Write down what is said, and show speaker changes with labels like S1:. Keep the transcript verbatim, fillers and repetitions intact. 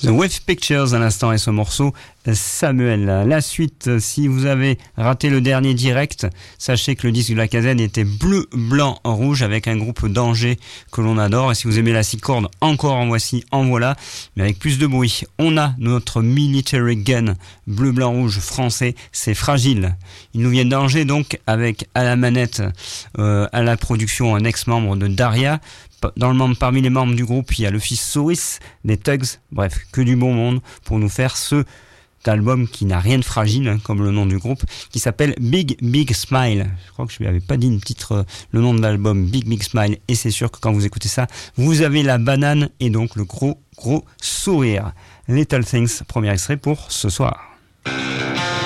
S1: The Wave Pictures à l'instant et ce morceau Samuel. La suite, si vous avez raté le dernier direct, sachez que le disque de la K Z était bleu, blanc, rouge avec un groupe d'Angers que l'on adore. Et si vous aimez la six cordes, encore en voici, en voilà, mais avec plus de bruit. On a notre Military Gun bleu, blanc, rouge français, c'est Fragile. Ils nous viennent d'Angers donc avec à la manette, euh, à la production, un ex-membre de Daria. Dans le membre, parmi les membres du groupe, il y a le fils Souris, des Tugs, bref, que du bon monde pour nous faire ce album qui n'a rien de fragile, hein, comme le nom du groupe, qui s'appelle Big Big Smile. Je crois que je ne lui avais pas dit le titre, le nom de l'album, Big Big Smile, et c'est sûr que quand vous écoutez ça, vous avez la banane et donc le gros gros sourire. Little Things, premier extrait pour ce soir.